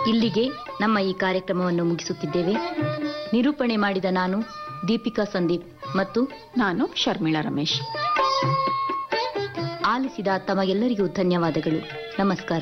ಇಲ್ಲಿಗೆ ನಮ್ಮ ಈ ಕಾರ್ಯಕ್ರಮವನ್ನು ಮುಗಿಸುತ್ತಿದ್ದೇವೆ. ನಿರೂಪಣೆ ಮಾಡಿದ ನಾನು ದೀಪಿಕಾ ಸಂದೀಪ್ ಮತ್ತು ನಾನು ಶರ್ಮಿಳಾ ರಮೇಶ್. ಆಲಿಸಿದ ತಮಗೆಲ್ಲರಿಗೂ ಧನ್ಯವಾದಗಳು. ನಮಸ್ಕಾರ.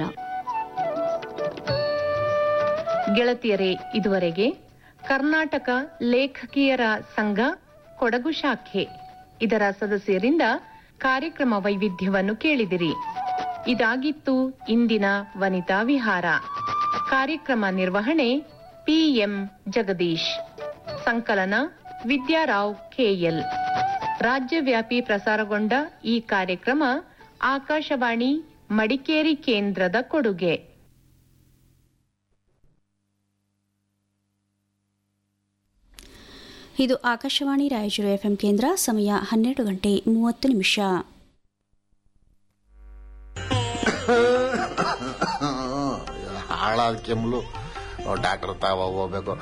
ಗೆಳತಿಯರೇ, ಇದುವರೆಗೆ ಕರ್ನಾಟಕ ಲೇಖಕಿಯರ ಸಂಘ ಕೊಡಗು ಶಾಖೆ ಇದರ ಸದಸ್ಯರಿಂದ ಕಾರ್ಯಕ್ರಮ ವೈವಿಧ್ಯವನ್ನು ಕೇಳಿದಿರಿ. ಇದಾಗಿತ್ತು ಇಂದಿನ ವನಿತಾ ವಿಹಾರ. ಕಾರ್ಯಕ್ರಮ ನಿರ್ವಹಣೆ ಪಿಎಂ ಜಗದೀಶ್, ಸಂಕಲನ ವಿದ್ಯಾರಾವ್ ಕೆಎಲ್. ರಾಜ್ಯವ್ಯಾಪಿ ಪ್ರಸಾರಗೊಂಡ ಈ ಕಾರ್ಯಕ್ರಮ ಆಕಾಶವಾಣಿ ಮಡಿಕೇರಿ ಕೇಂದ್ರದ ಕೊಡುಗೆ. ಇದು ಆಕಾಶವಾಣಿ ರಾಯಚೂರು ಎಫ್ಎಂ ಕೇಂದ್ರ. ಸಮಯ 12:30. ಹಾಳಾದ ಕೆಮ್ಮಲು ಡಾಕ್ಟರ್ ತಾವ ಹೋಗ್ಬೇಕು.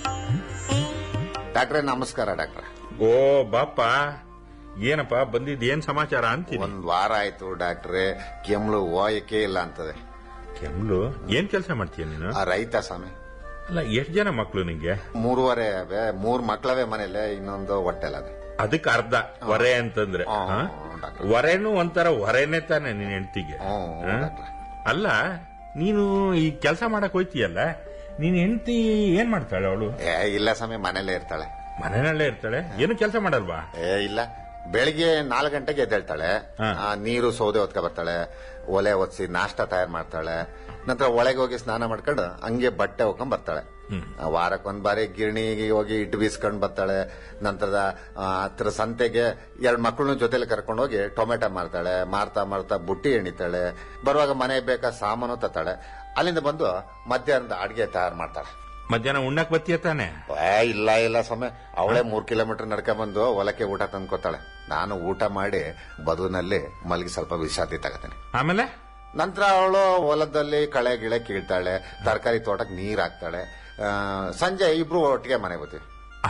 ಡಾಕ್ಟ್ರೇ ನಮಸ್ಕಾರ. ಡಾಕ್ಟ್ರ ಓ ಬಾಪ, ಏನಪ್ಪ ಬಂದಿದ್, ಏನ್ ಸಮಾಚಾರ ಅಂತೀನಿ. ಒಂದ್ ವಾರ ಆಯ್ತು ಡಾಕ್ಟ್ರೇ, ಕೆಮ್ಮಲು ಹೋಯಕ್ಕೆ ಇಲ್ಲ ಅಂತದೆ. ಕೆಮ್ಲು ಏನ್ ಕೆಲಸ ಮಾಡ್ತೀಯ ನೀನು? ರೈತ ಸ್ವಾಮಿ. ಅಲ್ಲ, ಎಷ್ಟ್ ಜನ ಮಕ್ಳು ನಿಂಗೆ? 3 ಅವೆ. 3 ಮಕ್ಳವೆ ಮನೇಲೆ, ಇನ್ನೊಂದು ಹೊಟ್ಟೆಲದೆ. ಅದಕ್ಕೆ ಅರ್ಧ ಹೊರೆ ಅಂತಂದ್ರೆ ಹೊರೆನು ಒಂಥರ ಹೊರೆನೆ ತಾನೆ ನಿನ್ ಹೆಂಡತಿಗೆ. ಅಲ್ಲ, ನೀನು ಈ ಕೆಲಸ ಮಾಡಕ್ ಹೋಯ್ತೀಯಲ್ಲ, ನೀನ್ ಹೆಂಡತಿ ಏನ್ ಮಾಡ್ತಾಳೆ ಅವಳು? ಇಲ್ಲ ಸ್ವಾಮಿ, ಮನೇಲೆ ಇರ್ತಾಳೆ. ಮನೆಯಲ್ಲೇ ಇರ್ತಾಳೆ, ಏನು ಕೆಲಸ ಮಾಡಲ್ವಾ? ಇಲ್ಲ, ಬೆಳಿಗ್ಗೆ 4 ಗಂಟೆಗೆ ಎದ್ದೇಳ್ತಾಳೆ. ನೀರು ಸೌದೆ ಹೊತ್ಕ ಬರ್ತಾಳೆ, ಒಲೆ ಒತ್ಸಿ ನಾಷ್ಟ ತಯಾರು ಮಾಡ್ತಾಳೆ. ನಂತರ ಒಳಗೆ ಹೋಗಿ ಸ್ನಾನ ಮಾಡ್ಕೊಂಡು ಹಂಗೆ ಬಟ್ಟೆ ಹೋಗ್ಕೊಂಡ್ ಬರ್ತಾಳೆ. ವಾರಕ್ಕೊಂದ್ ಬಾರಿ ಗಿರಣಿಗೆ ಹೋಗಿ ಇಟ್ಟು ಬೀಸ್ಕೊಂಡ್ ಬರ್ತಾಳೆ. ನಂತರದ ಹತ್ರ ಸಂತೆಗೆ 2 ಮಕ್ಕಳನ್ನ ಜೊತೆಲಿ ಕರ್ಕೊಂಡು ಹೋಗಿ ಟೊಮೆಟೊ ಮಾರ್ತಾಳೆ. ಮಾರ್ತಾ ಬುಟ್ಟಿ ಎಣಿತಾಳೆ. ಬರುವಾಗ ಮನೆಗೆ ಬೇಕಾ ಸಾಮಾನು ತತ್ತಾಳೆ. ಅಲ್ಲಿಂದ ಬಂದು ಮಧ್ಯಾಹ್ನದ ಅಡಿಗೆ ತಯಾರು ಮಾಡ್ತಾಳೆ. ಮಧ್ಯಾಹ್ನ ಉಣ್ಣಕ್ ಬತ್ತೀಯ ತಾನೆ? ಇಲ್ಲ ಸ್ವಾಮಿ, ಅವಳೇ 3 ಕಿಲೋಮೀಟರ್ ನಡ್ಕೊಂಡ್ ಬಂದು ಹೊಲಕ್ಕೆ ಊಟ ತಂದ್ಕೊತಾಳೆ. ನಾನು ಊಟ ಮಾಡಿ ಬದುನಲ್ಲಿ ಮಲಗಿ ಸ್ವಲ್ಪ ವಿಶ್ರಾಂತಿ ತಗತೇನೆ. ಆಮೇಲೆ ನಂತರ ಅವಳು ಹೊಲದಲ್ಲಿ ಕಳೆ ಗಿಳೆ ಕೀಳ್ತಾಳೆ, ತರಕಾರಿ ತೋಟಕ್ಕೆ ನೀರ್ ಹಾಕ್ತಾಳೆ. ಸಂಜೆ ಇಬ್ರು ಒಟ್ಟಿಗೆ ಮನೆಗೆ ಹೋಗ್ತೀವಿ.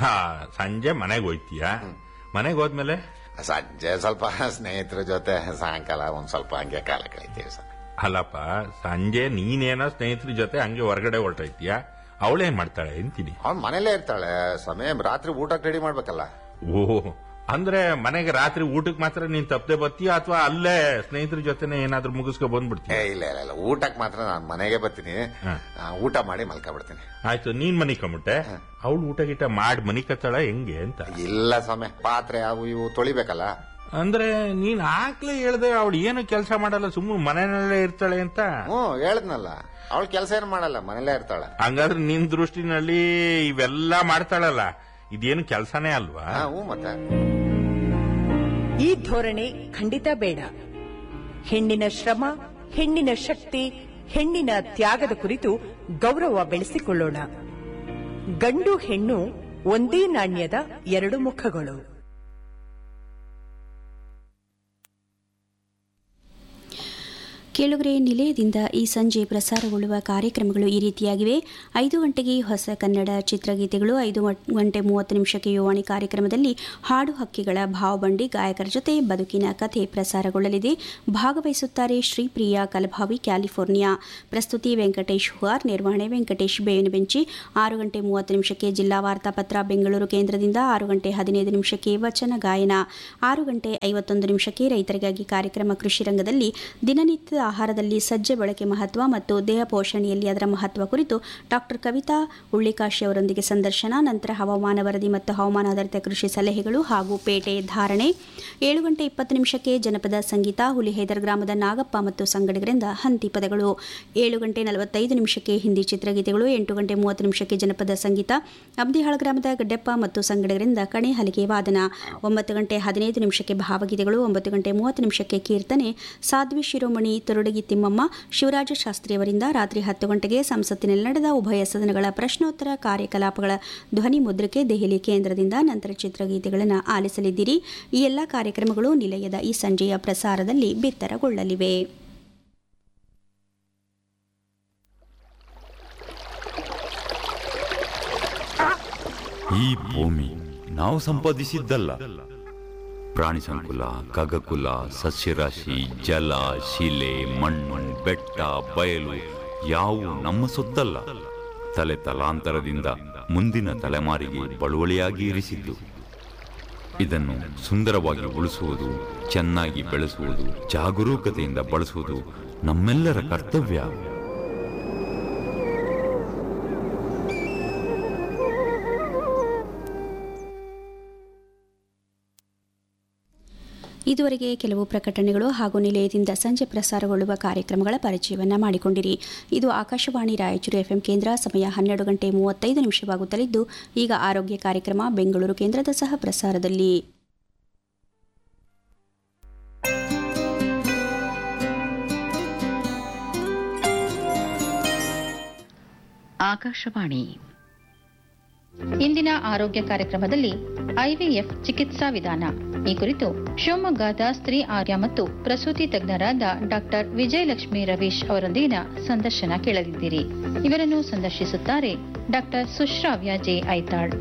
ಸಂಜೆ ಮನೆಗೆ ಹೋಯ್ತೀಯ? ಮನೆಗೆ ಹೋದ್ಮೇಲೆ ಸಂಜೆ ಸ್ವಲ್ಪ ಸ್ನೇಹಿತರ ಜೊತೆ, ಸಾಯಂಕಾಲ ಒಂದ್ ಸ್ವಲ್ಪ ಹಂಗೆ ಕಾಲ ಕಳೀತೀವಿ ಸ್ವಾಮಿ. ಅಲ್ಲಪ್ಪ, ಸಂಜೆ ನೀನೇನೋ ಸ್ನೇಹಿತರ ಜೊತೆ ಹಂಗೆ ಹೊರಗಡೆ ಹೊರಟೈತೀಯ, ಅವಳೇನ್ ಮಾಡ್ತಾಳೆ ಅಂತೀನಿ. ಅವ್ನ್ ಮನೇಲೇ ಇರ್ತಾಳೆ ಸ್ವಾಮಿ. ರಾತ್ರಿ ಊಟಕ್ಕೆ ರೆಡಿ ಮಾಡ್ಬೇಕಲ್ಲ. ಓಹ್, ಅಂದ್ರೆ ಮನೆಗೆ ರಾತ್ರಿ ಊಟಕ್ಕೆ ಮಾತ್ರ ನೀನ್ ತಪ್ಪದೆ ಬರ್ತೀಯ, ಅಥವಾ ಅಲ್ಲೇ ಸ್ನೇಹಿತರ ಜೊತೆನೆ ಏನಾದ್ರೂ ಮುಗಿಸ್ಕೊ ಬಂದ್ಬಿಡ್ತೀಯ? ಇಲ್ಲ, ಊಟಕ್ಕೆ ಮಾತ್ರ ನಾನು ಮನೆಗೆ ಬರ್ತೀನಿ. ಊಟ ಮಾಡಿ ಮಲ್ಕೊಂಡ್ಬಿಡ್ತೀನಿ. ಆಯ್ತು, ನೀನ್ ಮನಿಕೊಂಬಿಟ್ಟೆ, ಅವಳು ಊಟ ಗೀಟ ಮಾಡಿ ಮನಿಕತ್ತಾಳ ಹೆಂಗೆ ಅಂತ? ಇಲ್ಲ ಸ್ವಾಮಿ, ಪಾತ್ರೆ ಅವು ಇವು ತೊಳಿಬೇಕಲ್ಲ. ಅಂದ್ರೆ ನೀನ್ ಆಗ್ಲೇ ಹೇಳ್ದೆ ಅವಳು ಏನು ಕೆಲಸ ಮಾಡಲ್ಲ, ಸುಮ್ಮನೆ ಮನೆಯಲ್ಲೇ ಇರ್ತಾಳೆ ಅಂತ. ಹೇಳದ್ನಲ್ಲ, ಅವಳು ಕೆಲಸ ಏನು ಮಾಡಲ್ಲ, ಮನೇಲೇ ಇರ್ತಾಳೆ. ಹಂಗಾದ್ರೆ ನಿನ್ ದೃಷ್ಟಿನಲ್ಲಿ ಇವೆಲ್ಲಾ ಮಾಡ್ತಾಳಲ್ಲ, ಇದೇನು ಕೆಲಸನೇ ಅಲ್ವಾ? ಮತ್ತೆ ಈ ಧೋರಣೆ ಖಂಡಿತ ಬೇಡ. ಹೆಣ್ಣಿನ ಶ್ರಮ, ಹೆಣ್ಣಿನ ಶಕ್ತಿ, ಹೆಣ್ಣಿನ ತ್ಯಾಗದ ಕುರಿತು ಗೌರವ ಬೆಳೆಸಿಕೊಳ್ಳೋಣ. ಗಂಡು ಹೆಣ್ಣು ಒಂದೇ ನಾಣ್ಯದ 2 ಮುಖಗಳು. ಕೇಳುಗರೆ, ನಿಲಯದಿಂದ ಈ ಸಂಜೆ ಪ್ರಸಾರಗೊಳ್ಳುವ ಕಾರ್ಯಕ್ರಮಗಳು ಈ ರೀತಿಯಾಗಿವೆ. 5 ಗಂಟೆಗೆ ಹೊಸ ಕನ್ನಡ ಚಿತ್ರಗೀತೆಗಳು, 5:30 ಯುವಾಣಿ ಕಾರ್ಯಕ್ರಮದಲ್ಲಿ ಹಾಡು ಹಕ್ಕಿಗಳ ಭಾವಬಂಡಿ, ಗಾಯಕರ ಜೊತೆ ಬದುಕಿನ ಕಥೆ ಪ್ರಸಾರಗೊಳ್ಳಲಿದೆ. ಭಾಗವಹಿಸುತ್ತಾರೆ ಶ್ರೀಪ್ರಿಯಾ ಕಲಭಾವಿ, ಕ್ಯಾಲಿಫೋರ್ನಿಯಾ. ಪ್ರಸ್ತುತಿ ವೆಂಕಟೇಶ್ ಹುವಾರ್, ನಿರ್ವಹಣೆ ವೆಂಕಟೇಶ್ ಬೇವಿನಬೆಂಚಿ. 6:30 ಜಿಲ್ಲಾ ವಾರ್ತಾಪತ್ರ ಬೆಂಗಳೂರು ಕೇಂದ್ರದಿಂದ. 6:15 ವಚನ ಗಾಯನ. 6:51 ರೈತರಿಗಾಗಿ ಕಾರ್ಯಕ್ರಮ ಕೃಷಿ ರಂಗದಲ್ಲಿ ದಿನನಿತ್ಯದ ಆಹಾರದಲ್ಲಿ ಸಜ್ಜೆ ಬಳಕೆ ಮಹತ್ವ ಮತ್ತು ದೇಹ ಪೋಷಣೆಯಲ್ಲಿ ಅದರ ಮಹತ್ವ ಕುರಿತು ಡಾಕ್ಟರ್ ಕವಿತಾ ಉಳ್ಳಿಕಾಶಿ ಅವರೊಂದಿಗೆ ಸಂದರ್ಶನ. ನಂತರ ಹವಾಮಾನ ವರದಿ ಮತ್ತು ಹವಾಮಾನಾಧಾರಿತ ಕೃಷಿ ಸಲಹೆಗಳು ಹಾಗೂ ಪೇಟೆ ಧಾರಣೆ. 7:20 ಜನಪದ ಸಂಗೀತ, ಹುಲಿಹೇದರ್ ಗ್ರಾಮದ ನಾಗಪ್ಪ ಮತ್ತು ಸಂಗಡಿಗರಿಂದ ಹಂತಿ ಪದಗಳು. 7:45 ಹಿಂದಿ ಚಿತ್ರಗೀತೆಗಳು. 8:30 ಜನಪದ ಸಂಗೀತ, ಅಬ್ದಿಹಾಳ ಗ್ರಾಮದ ಗಡ್ಡೆಪ್ಪ ಮತ್ತು ಸಂಗಡಿಗರಿಂದ ಕಣೆ ಹಲಿಗೆ ವಾದನ. 9:15 ಭಾವಗೀತೆಗಳು. 9:30 ಕೀರ್ತನೆ, ಸಾಧ್ವಿ ಶಿರೋಮಣಿ ತೊರಡಗಿ ತಿಮ್ಮಮ್ಮ, ಶಿವರಾಜ ಶಾಸ್ತ್ರಿಯವರಿಂದ. ರಾತ್ರಿ 10 ಗಂಟೆಗೆ ಸಂಸತ್ತಿನಲ್ಲಿ ನಡೆದ ಉಭಯ ಸದನಗಳ ಪ್ರಶ್ನೋತ್ತರ ಕಾರ್ಯಕಲಾಪಗಳ ಧ್ವನಿ ಮುದ್ರಿಕೆ ದೆಹಲಿ ಕೇಂದ್ರದಿಂದ. ನಂತರ ಚಿತ್ರಗೀತೆಗಳನ್ನು ಆಲಿಸಲಿದ್ದೀರಿ. ಈ ಎಲ್ಲ ಕಾರ್ಯಕ್ರಮಗಳು ನಿಲಯದ ಈ ಸಂಜೆಯ ಪ್ರಸಾರದಲ್ಲಿ ಬಿತ್ತರಗೊಳ್ಳಲಿವೆ. ಈ ಭೂಮಿ ನಾವು ಸಂಪಾದಿಸಿದ್ದಲ್ಲ. ಪ್ರಾಣಿ ಸಂಕುಲ, ಖಗಕುಲ, ಸಸ್ಯರಾಶಿ, ಜಲ, ಶಿಲೆ, ಮಣ್ಣು, ಬೆಟ್ಟ, ಬಯಲು ಯಾವು ನಮ್ಮ ಸೊತ್ತಲ್ಲ. ತಲೆ ತಲಾಂತರದಿಂದ ಮುಂದಿನ ತಲೆಮಾರಿಗೆ ಬಳುವಳಿಯಾಗಿ ಇರಿಸಿದ್ದು. ಇದನ್ನು ಸುಂದರವಾಗಿ ಉಳಿಸುವುದು, ಚೆನ್ನಾಗಿ ಬೆಳೆಸುವುದು, ಜಾಗರೂಕತೆಯಿಂದ ಬಳಸುವುದು ನಮ್ಮೆಲ್ಲರ ಕರ್ತವ್ಯ. ಇದುವರೆಗೆ ಕೆಲವು ಪ್ರಕಟಣೆಗಳು ಹಾಗೂ ನಿಲಯದಿಂದ ಸಂಜೆ ಪ್ರಸಾರಗೊಳ್ಳುವ ಕಾರ್ಯಕ್ರಮಗಳ ಪರಿಚಯವನ್ನು ಮಾಡಿಕೊಂಡಿರಿ. ಇದು ಆಕಾಶವಾಣಿ ರಾಯಚೂರು ಎಫ್ಎಂ ಕೇಂದ್ರ. ಸಮಯ 12:35 ಈಗ ಆರೋಗ್ಯ ಕಾರ್ಯಕ್ರಮ ಬೆಂಗಳೂರು ಕೇಂದ್ರದ ಸಹ ಪ್ರಸಾರದಲ್ಲಿ. ಆಕಾಶವಾಣಿ ಇಂದಿನ ಆರೋಗ್ಯ ಕಾರ್ಯಕ್ರಮದಲ್ಲಿ ಐವಿಎಫ್ ಚಿಕಿತ್ಸಾ ವಿಧಾನ ಈ ಕುರಿತು ಶಿವಮೊಗ್ಗದ ಸ್ತ್ರೀ ಆರೋಗ್ಯ ಮತ್ತು ಪ್ರಸೂತಿ ತಜ್ಞರಾದ ಡಾಕ್ಟರ್ ವಿಜಯಲಕ್ಷ್ಮಿ ರವೀಶ್ ಅವರೊಂದಿಗಿನ ಸಂದರ್ಶನ ಕೇಳಲಿದ್ದೀರಿ. ಇವರನ್ನು ಸಂದರ್ಶಿಸುತ್ತಾರೆ ಡಾಕ್ಟರ್ ಸುಶ್ರಾವ್ಯ ಜೆ ಐತಾಳ್.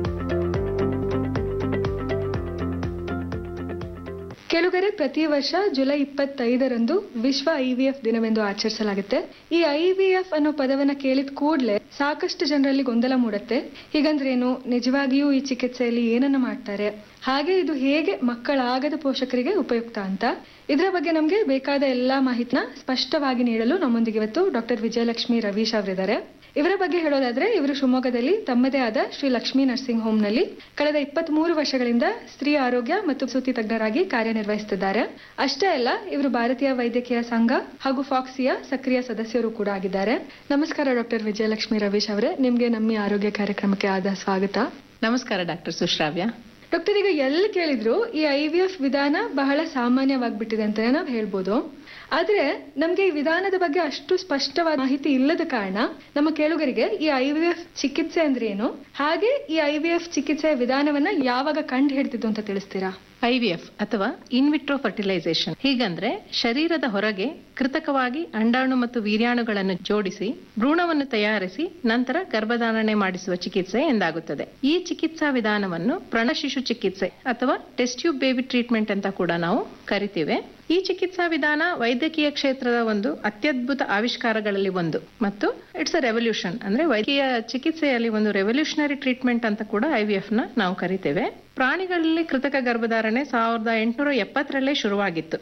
ಕೆಲುಗರೆ ಪ್ರತಿ ವರ್ಷ ಜುಲೈ 25ರಂದು ವಿಶ್ವ ಐವಿಎಫ್ ದಿನವೆಂದು ಆಚರಿಸಲಾಗುತ್ತೆ. ಈ ಐವಿಎಫ್ ಅನ್ನೋ ಪದವನ್ನ ಕೇಳಿದ ಕೂಡಲೇ ಸಾಕಷ್ಟು ಜನರಲ್ಲಿ ಗೊಂದಲ ಮೂಡುತ್ತೆ. ಹೀಗಂದ್ರೇನು, ನಿಜವಾಗಿಯೂ ಈ ಚಿಕಿತ್ಸೆಯಲ್ಲಿ ಏನನ್ನ ಮಾಡ್ತಾರೆ, ಹಾಗೆ ಇದು ಹೇಗೆ ಮಕ್ಕಳಾಗದ ಪೋಷಕರಿಗೆ ಉಪಯುಕ್ತ ಅಂತ, ಇದರ ಬಗ್ಗೆ ನಮಗೆ ಬೇಕಾದ ಎಲ್ಲಾ ಮಾಹಿತಿನ ಸ್ಪಷ್ಟವಾಗಿ ನೀಡಲು ನಮ್ಮೊಂದಿಗೆ ಇವತ್ತು ಡಾಕ್ಟರ್ ವಿಜಯಲಕ್ಷ್ಮಿ ರವೀಶ್ ಅವರಿದ್ದಾರೆ. ಇವರ ಬಗ್ಗೆ ಹೇಳೋದಾದ್ರೆ, ಇವರು ಶಿವಮೊಗ್ಗದಲ್ಲಿ ತಮ್ಮದೇ ಆದ ಶ್ರೀ ಲಕ್ಷ್ಮೀ ನರ್ಸಿಂಗ್ ಹೋಮ್ ನಲ್ಲಿ ಕಳೆದ 23 ವರ್ಷಗಳಿಂದ ಸ್ತ್ರೀ ಆರೋಗ್ಯ ಮತ್ತು ಪ್ರಸೂತಿ ತಜ್ಞರಾಗಿ ಕಾರ್ಯನಿರ್ವಹಿಸುತ್ತಿದ್ದಾರೆ. ಅಷ್ಟೇ ಅಲ್ಲ, ಇವರು ಭಾರತೀಯ ವೈದ್ಯಕೀಯ ಸಂಘ ಹಾಗೂ ಫಾಕ್ಸಿಯ ಸಕ್ರಿಯ ಸದಸ್ಯರು ಕೂಡ ಆಗಿದ್ದಾರೆ. ನಮಸ್ಕಾರ ಡಾಕ್ಟರ್ ವಿಜಯಲಕ್ಷ್ಮಿ ರವೀಶ್ ಅವರೇ, ನಿಮ್ಗೆ ನಮ್ಮ ಆರೋಗ್ಯ ಕಾರ್ಯಕ್ರಮಕ್ಕೆ ಆದ ಸ್ವಾಗತ. ನಮಸ್ಕಾರ ಡಾಕ್ಟರ್ ಸುಶ್ರಾವ್ಯ. ಡಾಕ್ಟರ್, ಈಗ ಎಲ್ಲಿ ಕೇಳಿದ್ರು ಈ ಐವಿಎಫ್ ವಿಧಾನ ಬಹಳ ಸಾಮಾನ್ಯವಾಗ್ಬಿಟ್ಟಿದೆ ಅಂತ ನಾವು ಹೇಳ್ಬೋದು. ಆದ್ರೆ ನಮ್ಗೆ ಈ ವಿಧಾನದ ಬಗ್ಗೆ ಅಷ್ಟು ಸ್ಪಷ್ಟವಾದ ಮಾಹಿತಿ ಇಲ್ಲದ ಕಾರಣ ನಮ್ಮ ಕೇಳುಗರಿಗೆ ಈ ಐವಿಎಫ್ ಚಿಕಿತ್ಸೆ ಅಂದ್ರೆ ಏನು, ಹಾಗೆ ಈ ಐವಿಎಫ್ ಚಿಕಿತ್ಸೆಯ ವಿಧಾನವನ್ನ ಯಾವಾಗ ಕಂಡು ಹಿಡಿದಿದ್ದು ಅಂತ ತಿಳಿಸ್ತೀರಾ? ಐವಿಎಫ್ ಅಥವಾ ಇನ್ವಿಟ್ರೋ ಫರ್ಟಿಲೈಸೇಷನ್, ಹೀಗಂದ್ರೆ ಶರೀರದ ಹೊರಗೆ ಕೃತಕವಾಗಿ ಅಂಡಾಣು ಮತ್ತು ವೀರ್ಯಾಣುಗಳನ್ನು ಜೋಡಿಸಿ ಭ್ರೂಣವನ್ನು ತಯಾರಿಸಿ ನಂತರ ಗರ್ಭಧಾರಣೆ ಮಾಡಿಸುವ ಚಿಕಿತ್ಸೆ ಎಂದಾಗುತ್ತದೆ. ಈ ಚಿಕಿತ್ಸಾ ವಿಧಾನವನ್ನು ಪ್ರಣಶಿಶು ಚಿಕಿತ್ಸೆ ಅಥವಾ ಟೆಸ್ಟ್ ಟ್ಯೂಬ್ ಬೇಬಿ ಟ್ರೀಟ್ಮೆಂಟ್ ಅಂತ ಕೂಡ ನಾವು ಕರಿತೇವೆ. ಈ ಚಿಕಿತ್ಸಾ ವಿಧಾನ ವೈದ್ಯಕೀಯ ಕ್ಷೇತ್ರದ ಒಂದು ಅತ್ಯದ್ಭುತ ಆವಿಷ್ಕಾರಗಳಲ್ಲಿ ಒಂದು ಮತ್ತು ಇಟ್ಸ್ ಅ ರೆವಲ್ಯೂಷನ್, ಅಂದ್ರೆ ವೈದ್ಯಕೀಯ ಚಿಕಿತ್ಸೆಯಲ್ಲಿ ಒಂದು ರೆವಲ್ಯೂಷನರಿ ಟ್ರೀಟ್ಮೆಂಟ್ ಅಂತ ಕೂಡ ಐವಿಎಫ್ ನ ನಾವು ಕರಿತೇವೆ. ಪ್ರಾಣಿಗಳಲ್ಲಿ ಕೃತಕ ಗರ್ಭಧಾರಣೆ 1870ರಲ್ಲೇ ಶುರುವಾಗಿತ್ತು.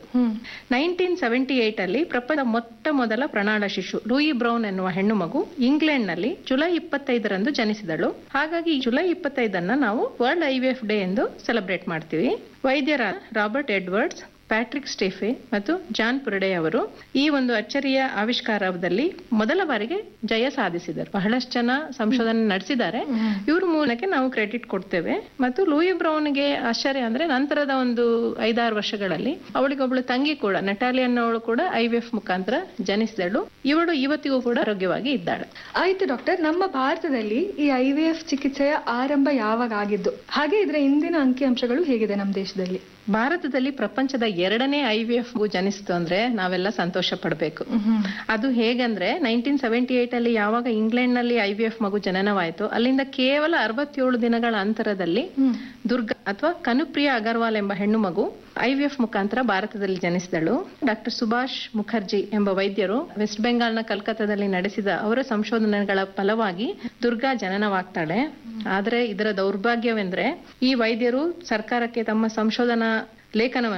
1978 ಅಲ್ಲಿ ಪ್ರಪಂಚದ ಮೊಟ್ಟ ಮೊದಲ ಪ್ರಣಾಳ ಶಿಶು ಲೂಯಿ ಬ್ರೌನ್ ಎನ್ನುವ ಹೆಣ್ಣು ಮಗು ಇಂಗ್ಲೆಂಡ್ ನಲ್ಲಿ ಜುಲೈ 25ರಂದು ಜನಿಸಿದಳು. ಹಾಗಾಗಿ ಜುಲೈ 25 ನಾವು ವರ್ಲ್ಡ್ ಐವಿಎಫ್ ಡೇ ಎಂದು ಸೆಲೆಬ್ರೇಟ್ ಮಾಡ್ತೀವಿ. ವೈದ್ಯರಾದ ರಾಬರ್ಟ್ ಎಡ್ವರ್ಡ್ಸ್, ಪ್ಯಾಟ್ರಿಕ್ ಸ್ಟೇಫೆ ಮತ್ತು ಜಾನ್ ಪುರಡೆ ಅವರು ಈ ಒಂದು ಅಚ್ಚರಿಯ ಆವಿಷ್ಕಾರದಲ್ಲಿ ಮೊದಲ ಬಾರಿಗೆ ಜಯ ಸಾಧಿಸಿದರು. ಬಹಳಷ್ಟು ಜನ ಸಂಶೋಧನೆ ನಡೆಸಿದ್ದಾರೆ, ಇವ್ರ ಮೂಲಕ ನಾವು ಕ್ರೆಡಿಟ್ ಕೊಡ್ತೇವೆ. ಮತ್ತು ಲೂಯಿ ಬ್ರೌನ್ಗೆ ಆಶ್ಚರ್ಯ ಅಂದ್ರೆ ನಂತರದ ಒಂದು 5-6 ವರ್ಷಗಳಲ್ಲಿ ಅವಳಿಗೊಬ್ಳು ತಂಗಿ ಕೂಡ, ನಟಾಲಿ ಅನ್ನೋಳು ಕೂಡ ಐವಿಎಫ್ ಮುಖಾಂತರ ಜನಿಸಿದಳು. ಇವಳು ಇವತ್ತಿಗೂ ಕೂಡ ಆರೋಗ್ಯವಾಗಿ ಇದ್ದಾಳೆ. ಆಯ್ತು ಡಾಕ್ಟರ್, ನಮ್ಮ ಭಾರತದಲ್ಲಿ ಈ ಐವಿಎಫ್ ಚಿಕಿತ್ಸೆಯ ಆರಂಭ ಯಾವಾಗ ಆಗಿದ್ದು, ಹಾಗೆ ಇದರ ಇಂದಿನ ಅಂಕಿಅಂಶಗಳು ಹೇಗಿದೆ ನಮ್ಮ ದೇಶದಲ್ಲಿ? ಭಾರತದಲ್ಲಿ ಪ್ರಪಂಚದ 2ನೇ ಐವಿಎಫ್ ಜನಿಸ್ತು ಅಂದ್ರೆ ನಾವೆಲ್ಲ ಸಂತೋಷ ಪಡಬೇಕು. ಅದು ಹೇಗಂದ್ರೆ 1978 ಅಲ್ಲಿ ಯಾವಾಗ ಇಂಗ್ಲೆಂಡ್ ನಲ್ಲಿ ಐವಿಎಫ್ ಮಗು ಜನನವಾಯಿತು, ಅಲ್ಲಿಂದ ಕೇವಲ 67 ದಿನಗಳ ಅಂತರದಲ್ಲಿ ದುರ್ಗಾ ಅಥವಾ ಕನುಪ್ರಿಯಾ ಅಗರ್ವಾಲ್ ಎಂಬ ಹೆಣ್ಣು ಮಗು ಐವಿಎಫ್ ಮುಖಾಂತರ ಭಾರತದಲ್ಲಿ ಜನಿಸಿದಳು. ಡಾಕ್ಟರ್ ಸುಭಾಷ್ ಮುಖರ್ಜಿ ಎಂಬ ವೈದ್ಯರು ವೆಸ್ಟ್ ಬೆಂಗಾಲ್ನ ಕಲ್ಕತ್ತಾದಲ್ಲಿ ನಡೆಸಿದ ಅವರ ಸಂಶೋಧನೆಗಳ ಫಲವಾಗಿ ದುರ್ಗಾ ಜನನವಾಗ್ತಾಳೆ. ಆದ್ರೆ ಇದರ ದೌರ್ಭಾಗ್ಯವೆಂದ್ರೆ ಈ ವೈದ್ಯರು ಸರ್ಕಾರಕ್ಕೆ ತಮ್ಮ ಸಂಶೋಧನಾ ಲೇಖನವನ್ನು